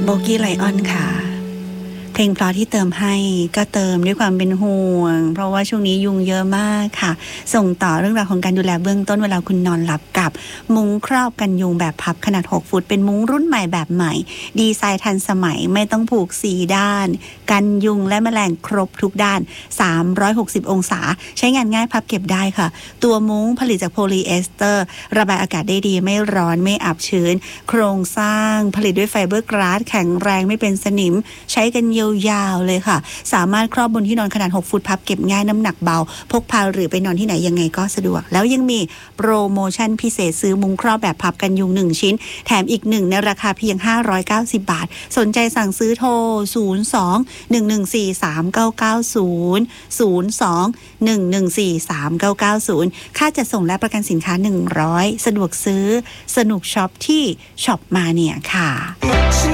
กี้ไลออนค่ะเพลงเพราะที่เติมให้ก็เติมด้วยความเป็นห่วงเพราะว่าช่วงนี้ยุงเยอะมากค่ะส่งต่อเรื่องราวของการดูแลเบื้องต้นเวลาคุณนอนหลับกับมุ้งครอบกันยุงแบบพับขนาด6ฟุตเป็นมุ้งรุ่นใหม่แบบใหม่ดีไซน์ทันสมัยไม่ต้องผูก4ด้านกันยุงและแมลงครบทุกด้าน360องศาใช้งานง่ายพับเก็บได้ค่ะตัวมุ้งผลิตจากโพลีเอสเตอร์ระบายอากาศได้ดีไม่ร้อนไม่อับชื้นโครงสร้างผลิตด้วยไฟเบอร์กลาสแข็งแรงไม่เป็นสนิมใช้กันยาวๆเลยค่ะสามารถครอบบนที่นอนขนาด6ฟุตพับเก็บง่ายน้ำหนักเบาพกพาหรือไปนอนที่ไหนยังไงก็สะดวกแล้วยังมีโปรโมชั่นพิเศษซื้อมุ้งครอบแบบพับกันยุง1ชิ้นแถมอีก1ในราคาเพียง590บาทสนใจสั่งซื้อโทร02-114-3990 ค่าจัดส่งและประกันสินค้า100สะดวกซื้อสนุกช็อปที่ช็อปมาเนี่ยค่ะ